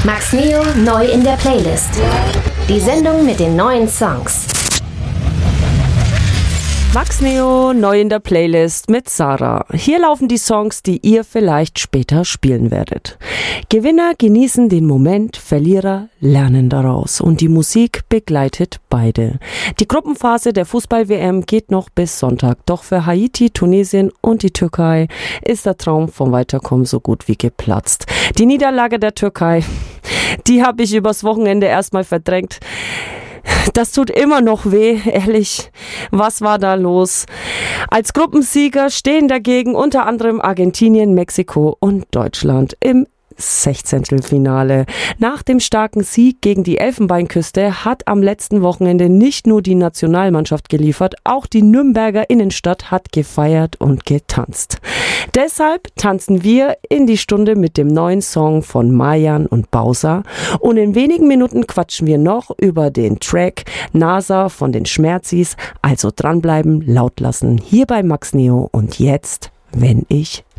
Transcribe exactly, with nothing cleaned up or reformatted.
Max Neo neu in der Playlist. Die Sendung mit den neuen Songs. Max Neo neu in der Playlist mit Sarah. Hier laufen die Songs, die ihr vielleicht später spielen werdet. Gewinner genießen den Moment, Verlierer lernen daraus. Und die Musik begleitet beide. Die Gruppenphase der Fußball-W M geht noch bis Sonntag. Doch für Haiti, Tunesien und die Türkei ist der Traum vom Weiterkommen so gut wie geplatzt. Die Niederlage der Türkei, die habe ich übers Wochenende erstmal verdrängt. Das tut immer noch weh, ehrlich. Was war da los? Als Gruppensieger stehen dagegen unter anderem Argentinien, Mexiko und Deutschland im Sechzehntelfinale. Nach dem starken Sieg gegen die Elfenbeinküste hat am letzten Wochenende nicht nur die Nationalmannschaft geliefert, auch die Nürnberger Innenstadt hat gefeiert und getanzt. Deshalb tanzen wir in die Stunde mit dem neuen Song von Mayan und Bowser und in wenigen Minuten quatschen wir noch über den Track NASA von den Schmerzis. Also dranbleiben, laut lassen, hier bei Max Neo und jetzt, wenn ich